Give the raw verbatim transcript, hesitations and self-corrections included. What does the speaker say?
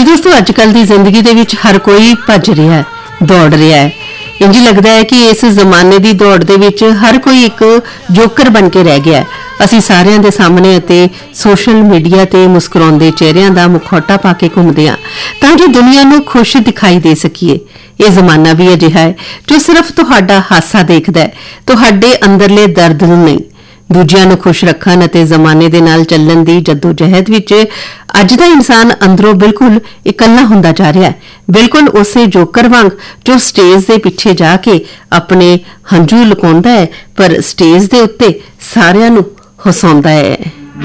दोस्तों अजकल की जिंदगी दे विच हर कोई भज रहा है, दौड़ रहा है। इंज लगता है कि इस जमाने की दौड़ दे विच हर कोई एक जोकर बन के रह गया है। असीं सारिਆਂ ਦੇ सामने ਅਤੇ सोशल मीडिया ते मुस्कुराउंदे चेहरिਆਂ ਦਾ मुखौटा पा के घूमदे हां ਤਾਂ ਜੋ दुनिया ਨੂੰ खुश दिखाई दे ਸਕੀਏ। ਇਹ ਜ਼ਮਾਨਾ ਵੀ ਅਜਿਹਾ ਹੈ ਜੋ ਸਿਰਫ ਤੁਹਾਡਾ ਹਾਸਾ ਦੇਖਦਾ ਹੈ, ਤੁਹਾਡੇ ਅੰਦਰਲੇ ਦਰਦ ਨੂੰ ਨਹੀਂ। ਦੂਜਿਆਂ ਨੂੰ ਖੁਸ਼ ਰੱਖਣ ਅਤੇ ਜ਼ਮਾਨੇ ਦੇ ਨਾਲ ਚੱਲਣ ਦੀ ਜਦੋਜਹਿਦ ਵਿੱਚ ਅੱਜ ਦਾ ਇਨਸਾਨ ਅੰਦਰੋਂ ਬਿਲਕੁਲ ਇਕੱਲਾ ਹੁੰਦਾ ਜਾ ਰਿਹਾ ਹੈ, ਬਿਲਕੁਲ ਉਸੇ ਜੋਕਰ ਵਾਂਗ ਜੋ ਸਟੇਜ ਦੇ ਪਿੱਛੇ ਜਾ ਕੇ ਆਪਣੇ ਹੰਝੂ ਲੁਕਾਉਂਦਾ ਹੈ ਪਰ ਸਟੇਜ ਦੇ ਉੱਤੇ ਸਾਰਿਆਂ ਨੂੰ ਹਸਾਉਂਦਾ ਹੈ।